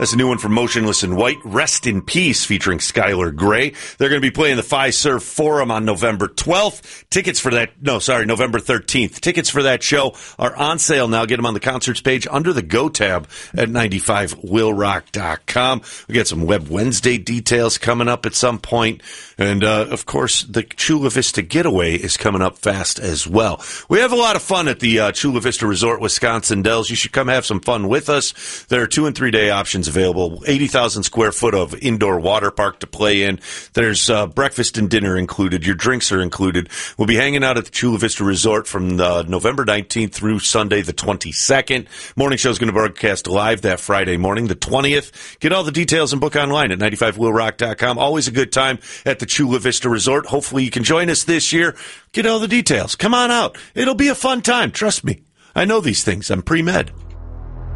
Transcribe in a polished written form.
That's a new one from Motionless in White, Rest in Peace, featuring Skylar Grey. They're going to be playing the Fiserv Forum on November 12th. November 13th. Tickets for that show are on sale now. Get them on the concerts page under the Go tab at 95willrock.com. We got some Web Wednesday details coming up at some point. And, of course, the Chula Vista Getaway is coming up fast as well. We have a lot of fun at the Chula Vista Resort, Wisconsin Dells. You should come have some fun with us. There are 2- and 3-day options available. 80,000 square foot of indoor water park to play in. There's breakfast and dinner included. Your drinks are included. We'll be hanging out at the Chula Vista Resort from November 19th through Sunday the 22nd. Morning show is going to broadcast live that Friday morning, the 20th. Get all the details and book online at 95willrock.com. Always a good time at the Chula Vista Resort. Hopefully you can join us this year. Get all the details. Come on out. It'll be a fun time. Trust me. I know these things. I'm pre-med.